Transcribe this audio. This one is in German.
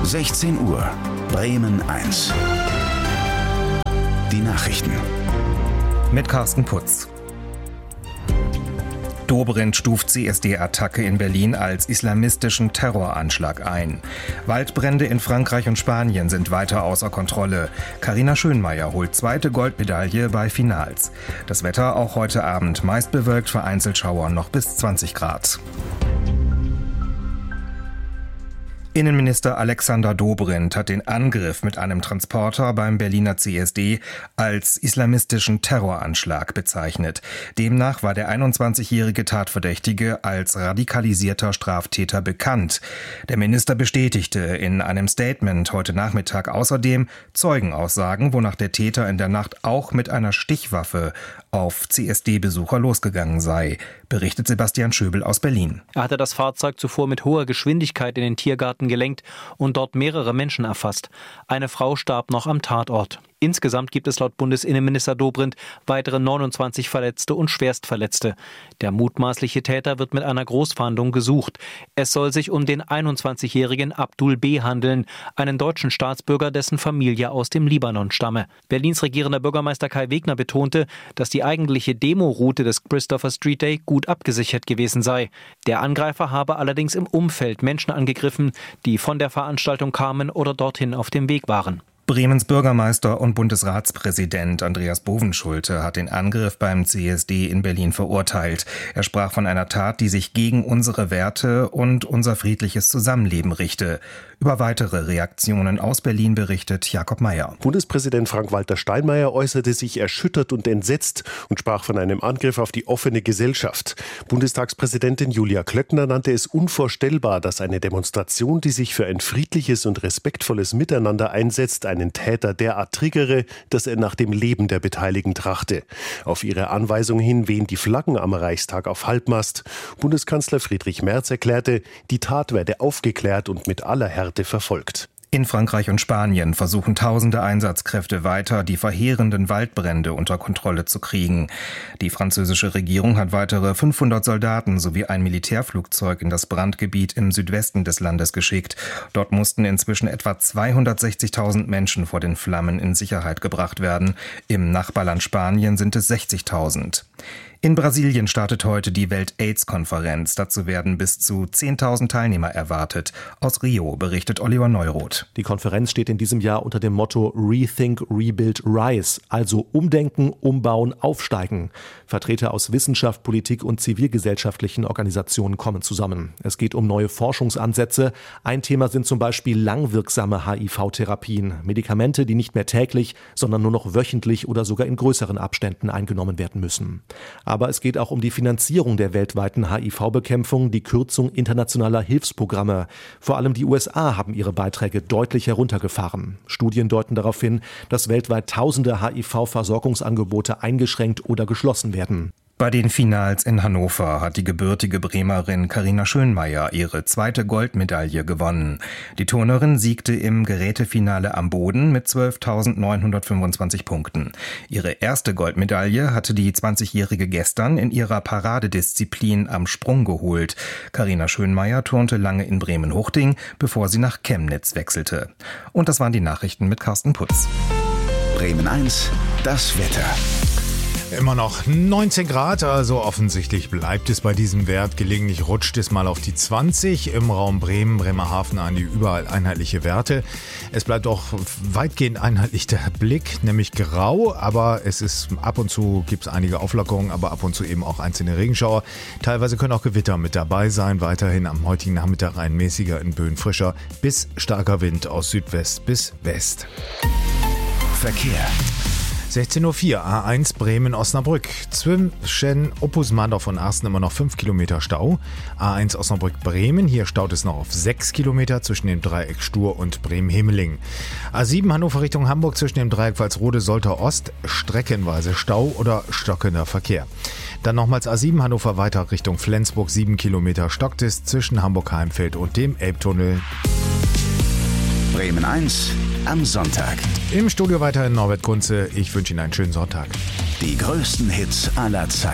16 Uhr, Bremen 1. Die Nachrichten. Mit Carsten Putz. Dobrindt stuft CSD-Attacke in Berlin als islamistischen Terroranschlag ein. Waldbrände in Frankreich und Spanien sind weiter außer Kontrolle. Carina Schönmeier holt zweite Goldmedaille bei Finals. Das Wetter auch heute Abend meist bewölkt, vereinzelt Schauer noch bis 20 Grad. Innenminister Alexander Dobrindt hat den Angriff mit einem Transporter beim Berliner CSD als islamistischen Terroranschlag bezeichnet. Demnach war der 21-jährige Tatverdächtige als radikalisierter Straftäter bekannt. Der Minister bestätigte in einem Statement heute Nachmittag außerdem Zeugenaussagen, wonach der Täter in der Nacht auch mit einer Stichwaffe auf CSD-Besucher losgegangen sei, berichtet Sebastian Schöbel aus Berlin. Er hatte das Fahrzeug zuvor mit hoher Geschwindigkeit in den Tiergarten gelenkt und dort mehrere Menschen erfasst. Eine Frau starb noch am Tatort. Insgesamt gibt es laut Bundesinnenminister Dobrindt weitere 29 Verletzte und Schwerstverletzte. Der mutmaßliche Täter wird mit einer Großfahndung gesucht. Es soll sich um den 21-jährigen Abdul B. handeln, einen deutschen Staatsbürger, dessen Familie aus dem Libanon stamme. Berlins regierender Bürgermeister Kai Wegner betonte, dass die eigentliche Demoroute des Christopher Street Day gut abgesichert gewesen sei. Der Angreifer habe allerdings im Umfeld Menschen angegriffen, die von der Veranstaltung kamen oder dorthin auf dem Weg waren. Bremens Bürgermeister und Bundesratspräsident Andreas Bovenschulte hat den Angriff beim CSD in Berlin verurteilt. Er sprach von einer Tat, die sich gegen unsere Werte und unser friedliches Zusammenleben richte. Über weitere Reaktionen aus Berlin berichtet Jakob Mayer. Bundespräsident Frank-Walter Steinmeier äußerte sich erschüttert und entsetzt und sprach von einem Angriff auf die offene Gesellschaft. Bundestagspräsidentin Julia Klöckner nannte es unvorstellbar, dass eine Demonstration, die sich für ein friedliches und respektvolles Miteinander einsetzt, einen Täter derart triggere, dass er nach dem Leben der Beteiligten trachte. Auf ihre Anweisung hin wehen die Flaggen am Reichstag auf Halbmast. Bundeskanzler Friedrich Merz erklärte, die Tat werde aufgeklärt und mit aller Härte verfolgt. In Frankreich und Spanien versuchen tausende Einsatzkräfte weiter, die verheerenden Waldbrände unter Kontrolle zu kriegen. Die französische Regierung hat weitere 500 Soldaten sowie ein Militärflugzeug in das Brandgebiet im Südwesten des Landes geschickt. Dort mussten inzwischen etwa 260.000 Menschen vor den Flammen in Sicherheit gebracht werden. Im Nachbarland Spanien sind es 60.000. In Brasilien startet heute die Welt-AIDS-Konferenz. Dazu werden bis zu 10.000 Teilnehmer erwartet. Aus Rio berichtet Oliver Neuroth. Die Konferenz steht in diesem Jahr unter dem Motto Rethink, Rebuild, Rise, also umdenken, umbauen, aufsteigen. Vertreter aus Wissenschaft, Politik und zivilgesellschaftlichen Organisationen kommen zusammen. Es geht um neue Forschungsansätze. Ein Thema sind zum Beispiel langwirksame HIV-Therapien, Medikamente, die nicht mehr täglich, sondern nur noch wöchentlich oder sogar in größeren Abständen eingenommen werden müssen. Aber es geht auch um die Finanzierung der weltweiten HIV-Bekämpfung, die Kürzung internationaler Hilfsprogramme. Vor allem die USA haben ihre Beiträge deutlich heruntergefahren. Studien deuten darauf hin, dass weltweit tausende HIV-Versorgungsangebote eingeschränkt oder geschlossen werden. Bei den Finals in Hannover hat die gebürtige Bremerin Carina Schönmeier ihre zweite Goldmedaille gewonnen. Die Turnerin siegte im Gerätefinale am Boden mit 12.925 Punkten. Ihre erste Goldmedaille hatte die 20-Jährige gestern in ihrer Paradedisziplin am Sprung geholt. Carina Schönmeier turnte lange in Bremen-Huchting, bevor sie nach Chemnitz wechselte. Und das waren die Nachrichten mit Carsten Putz. Bremen 1, das Wetter. Immer noch 19 Grad, also offensichtlich bleibt es bei diesem Wert. Gelegentlich rutscht es mal auf die 20. Im Raum Bremen, Bremerhaven an die überall einheitliche Werte. Es bleibt auch weitgehend einheitlich der Blick, nämlich grau. Aber es ist ab und zu gibt es einige Auflockerungen, aber ab und zu eben auch einzelne Regenschauer. Teilweise können auch Gewitter mit dabei sein. Weiterhin am heutigen Nachmittag ein mäßiger, in Böen frischer bis starker Wind aus Südwest bis West. Verkehr. 16.04 Uhr, A1 Bremen-Osnabrück. Zwischen Oppusmandorf und Arsten immer noch 5 Kilometer Stau. A1 Osnabrück-Bremen, hier staut es noch auf 6 Kilometer zwischen dem Dreieck Stur und Bremen-Hemeling. A7 Hannover Richtung Hamburg zwischen dem Dreieck Walsrode-Soltau-Ost, streckenweise Stau oder stockender Verkehr. Dann nochmals A7 Hannover weiter Richtung Flensburg, 7 Kilometer stockt es zwischen Hamburg-Heimfeld und dem Elbtunnel. Bremen 1 am Sonntag. Im Studio weiterhin Norbert Kunze. Ich wünsche Ihnen einen schönen Sonntag. Die größten Hits aller Zeiten.